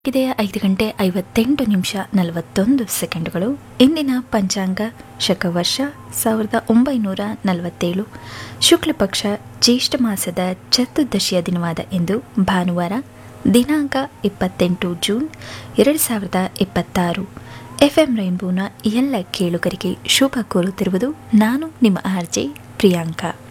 ಇದೆ 5 ಗಂಟೆ 58 ನಿಮಿಷ 41 ಸೆಕೆಂಡುಗಳು. ಇಂದಿನ ಪಂಚಾಂಗ ಶಕವರ್ಷ 1947 ಶುಕ್ಲ ಪಕ್ಷ ಜ್ಯೇಷ್ಠ ಮಾಸದ ಚತುರ್ದಶಿಯ ದಿನವಾದ ಇಂದು ಭಾನುವಾರ ದಿನಾಂಕ 28 ಜೂನ್ 2026. FM ರೈನ್ಬೋನ ಎಲ್ಲ ಕೇಳುಗರಿಗೆ ಶುಭ ಕೋರುತ್ತಿರುವುದು ನಾನು ನಿಮ್ಮ ಆರ್ಜೆ ಪ್ರಿಯಾಂಕಾ.